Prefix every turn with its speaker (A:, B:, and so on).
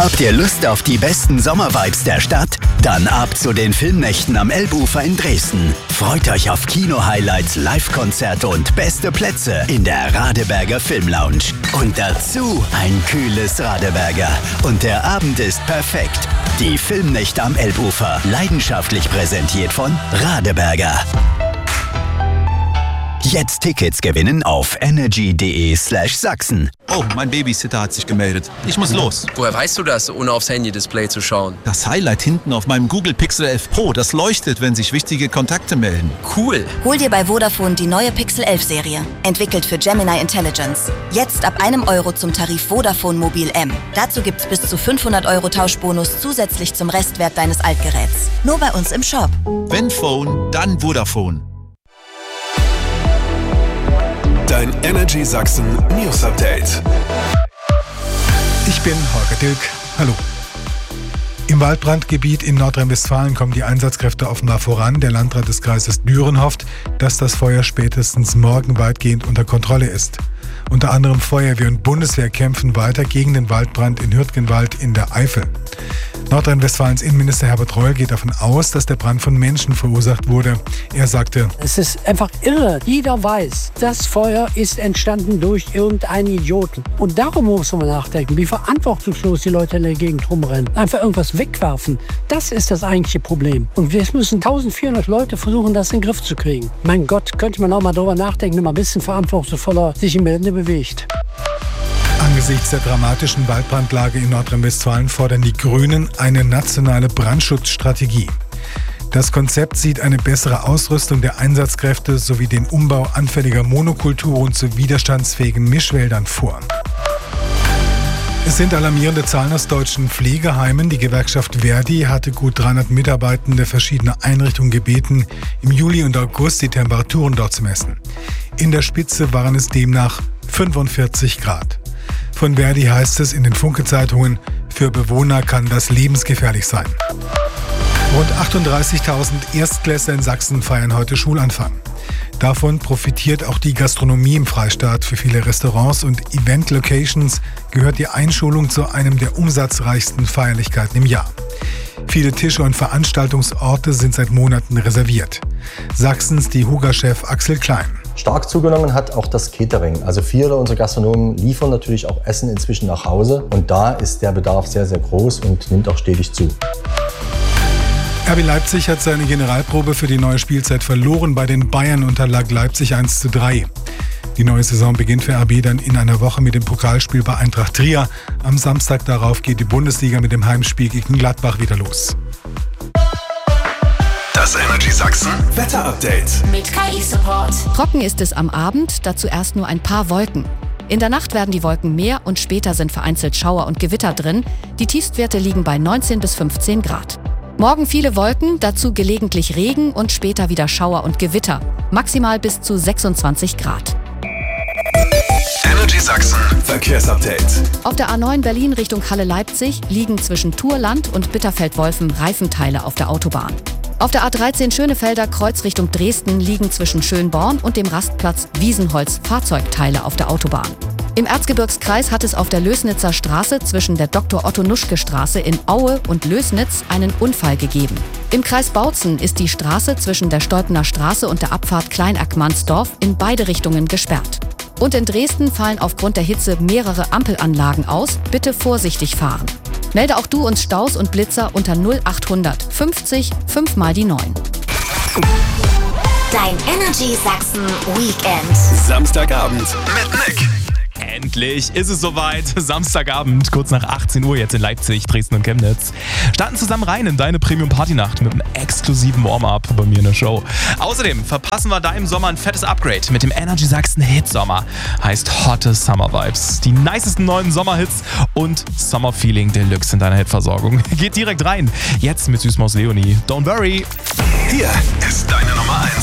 A: Habt ihr Lust auf die besten Sommervibes der Stadt? Dann ab zu den Filmnächten am Elbufer in Dresden. Freut euch auf Kino-Highlights, Live-Konzerte und beste Plätze in der Radeberger Filmlounge. Und dazu ein kühles Radeberger. Und der Abend ist perfekt. Die Filmnächte am Elbufer, leidenschaftlich präsentiert von Radeberger. Jetzt Tickets gewinnen auf energy.de/Sachsen.
B: Oh, mein Babysitter hat sich gemeldet. Ich muss los.
C: Woher weißt du das, ohne aufs Handy-Display zu schauen?
B: Das Highlight hinten auf meinem Google Pixel 11 Pro, das leuchtet, wenn sich wichtige Kontakte melden.
C: Cool.
D: Hol dir bei Vodafone die neue Pixel 11 Serie. Entwickelt für Gemini Intelligence. Jetzt ab €1 zum Tarif Vodafone Mobil M. Dazu gibt's bis zu 500 € Tauschbonus zusätzlich zum Restwert deines Altgeräts. Nur bei uns im Shop.
B: Wenn Phone, dann Vodafone.
E: Dein Energy Sachsen News Update.
F: Ich bin Holger Dilk. Hallo. Im Waldbrandgebiet in Nordrhein-Westfalen kommen die Einsatzkräfte offenbar voran. Der Landrat des Kreises Düren hofft, dass das Feuer spätestens morgen weitgehend unter Kontrolle ist. Unter anderem Feuerwehr und Bundeswehr kämpfen weiter gegen den Waldbrand in Hürtgenwald in der Eifel. Nordrhein-Westfalens Innenminister Herbert Reul geht davon aus, dass der Brand von Menschen verursacht wurde. Er sagte:
G: Es ist einfach irre. Jeder weiß, das Feuer ist entstanden durch irgendeinen Idioten. Und darum muss man nachdenken, wie verantwortungslos die Leute in der Gegend rumrennen. Einfach irgendwas wegwerfen. Das ist das eigentliche Problem. Und jetzt müssen 1400 Leute versuchen, das in den Griff zu kriegen. Mein Gott, könnte man auch mal darüber nachdenken, wenn man ein bisschen verantwortungsvoller sich im Gelände bewegt.
F: Angesichts der dramatischen Waldbrandlage in Nordrhein-Westfalen fordern die Grünen eine nationale Brandschutzstrategie. Das Konzept sieht eine bessere Ausrüstung der Einsatzkräfte sowie den Umbau anfälliger Monokulturen zu widerstandsfähigen Mischwäldern vor. Es sind alarmierende Zahlen aus deutschen Pflegeheimen. Die Gewerkschaft Verdi hatte gut 300 Mitarbeitende verschiedener Einrichtungen gebeten, im Juli und August die Temperaturen dort zu messen. In der Spitze waren es demnach 45 Grad. Von Verdi heißt es in den Funke-Zeitungen, für Bewohner kann das lebensgefährlich sein. Rund 38.000 Erstklässler in Sachsen feiern heute Schulanfang. Davon profitiert auch die Gastronomie im Freistaat. Für viele Restaurants und Event-Locations gehört die Einschulung zu einem der umsatzreichsten Feierlichkeiten im Jahr. Viele Tische und Veranstaltungsorte sind seit Monaten reserviert. Sachsens DEHUGA-Chef Axel Klein.
H: Stark zugenommen hat auch das Catering. Also viele unserer Gastronomen liefern natürlich auch Essen inzwischen nach Hause. Und da ist der Bedarf sehr, sehr groß und nimmt auch stetig zu.
F: RB Leipzig hat seine Generalprobe für die neue Spielzeit verloren. Bei den Bayern unterlag Leipzig 1:3. Die neue Saison beginnt für RB dann in einer Woche mit dem Pokalspiel bei Eintracht Trier. Am Samstag darauf geht die Bundesliga mit dem Heimspiel gegen Gladbach wieder los.
E: Das Energy Sachsen Wetter Update
I: mit KI-Support.
J: Trocken ist es am Abend, dazu erst nur ein paar Wolken. In der Nacht werden die Wolken mehr und später sind vereinzelt Schauer und Gewitter drin. Die Tiefstwerte liegen bei 19 bis 15 Grad. Morgen viele Wolken, dazu gelegentlich Regen und später wieder Schauer und Gewitter. Maximal bis zu 26 Grad.
E: Energy Sachsen Verkehrsupdate.
J: Auf der A9 Berlin Richtung Halle-Leipzig liegen zwischen Thurland und Bitterfeld-Wolfen Reifenteile auf der Autobahn. Auf der A13 Schönefelder Kreuz Richtung Dresden liegen zwischen Schönborn und dem Rastplatz Wiesenholz Fahrzeugteile auf der Autobahn. Im Erzgebirgskreis hat es auf der Lößnitzer Straße zwischen der Dr.-Otto-Nuschke-Straße in Aue und Lößnitz einen Unfall gegeben. Im Kreis Bautzen ist die Straße zwischen der Stolpener Straße und der Abfahrt Klein-Ackmannsdorf in beide Richtungen gesperrt. Und in Dresden fallen aufgrund der Hitze mehrere Ampelanlagen aus. Bitte vorsichtig fahren. Melde auch du uns Staus und Blitzer unter 0800 50 5 mal die 9.
I: Dein Energy Sachsen Weekend.
E: Samstagabend mit Nick.
K: Endlich ist es soweit. Samstagabend, kurz nach 18 Uhr jetzt in Leipzig, Dresden und Chemnitz. Starten zusammen rein in deine Premium-Party-Nacht mit einem exklusiven Warm-Up bei mir in der Show. Außerdem verpassen wir deinem Sommer ein fettes Upgrade mit dem Energy Sachsen Hitsommer. Heißt Hotte Summer Vibes. Die nicesten neuen Sommerhits und Summer Feeling Deluxe in deiner Hitversorgung. Geht direkt rein. Jetzt mit Süßmaus Leonie. Don't worry.
E: Hier ist deine Nummer 1